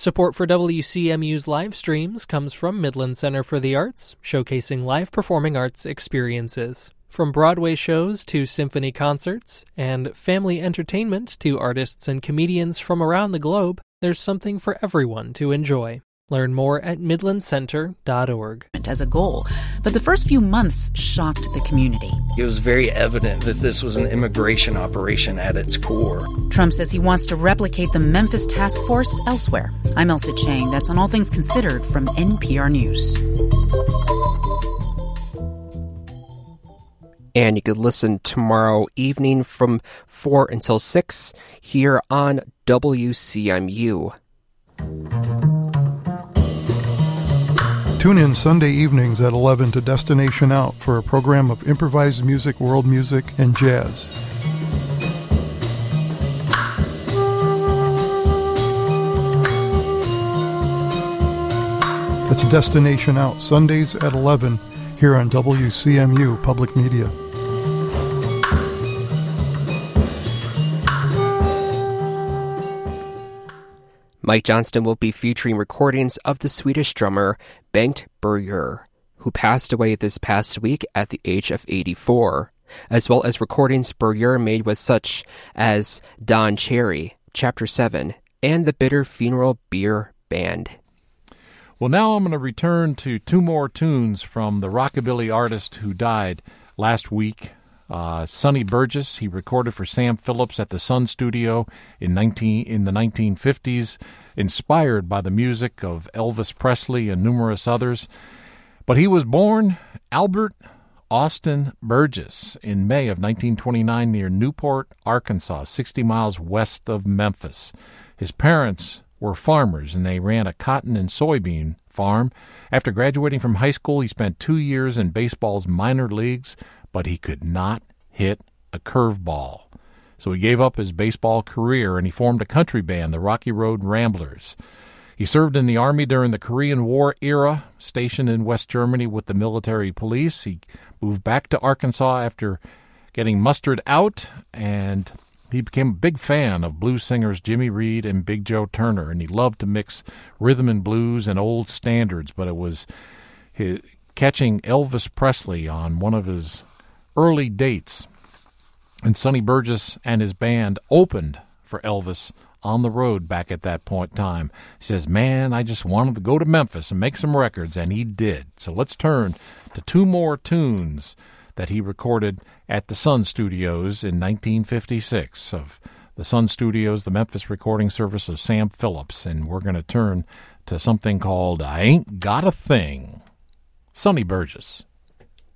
Support for WCMU's live streams comes from Midland Center for the Arts, showcasing live performing arts experiences. From Broadway shows to symphony concerts, and family entertainment to artists and comedians from around the globe, there's something for everyone to enjoy. Learn more at midlandcenter.org. As a goal, but the first few months shocked the community. It was very evident that this was an immigration operation at its core. Trump says he wants to replicate the Memphis task force elsewhere. I'm Elsa Chang. That's on All Things Considered from NPR News. And you could listen tomorrow evening from 4 until 6 here on WCMU. Tune in Sunday evenings at 11 to Destination Out for a program of improvised music, world music, and jazz. That's Destination Out, Sundays at 11 here on WCMU Public Media. Mike Johnston will be featuring recordings of the Swedish drummer Bengt Berger, who passed away this past week at the age of 84, as well as recordings Berger made with such as Don Cherry, Chapter 7, and the Bitter Funeral Beer Band. Well, now I'm going to return to two more tunes from the rockabilly artist who died last week. Sonny Burgess, he recorded for Sam Phillips at the Sun Studio in the 1950s, inspired by the music of Elvis Presley and numerous others. But he was born Albert Austin Burgess in May of 1929 near Newport, Arkansas, 60 miles west of Memphis. His parents were farmers, and they ran a cotton and soybean farm. After graduating from high school, he spent 2 years in baseball's minor leagues, but he could not hit a curveball. So he gave up his baseball career and he formed a country band, the Rocky Road Ramblers. He served in the Army during the Korean War era, stationed in West Germany with the military police. He moved back to Arkansas after getting mustered out, and he became a big fan of blues singers Jimmy Reed and Big Joe Turner, and he loved to mix rhythm and blues and old standards, but it was catching Elvis Presley on one of his early dates. And Sonny Burgess and his band opened for Elvis on the road back at that point in time. He says, man, I just wanted to go to Memphis and make some records, and he did. So let's turn to two more tunes that he recorded at the Sun Studios in 1956 of the Sun Studios, the Memphis recording service of Sam Phillips. And we're going to turn to something called I Ain't Got a Thing. Sonny Burgess.